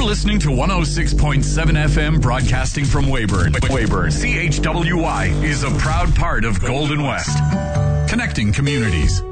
You're listening to 106.7 FM broadcasting from Weyburn. CHWY is a proud part of Golden West. Connecting communities.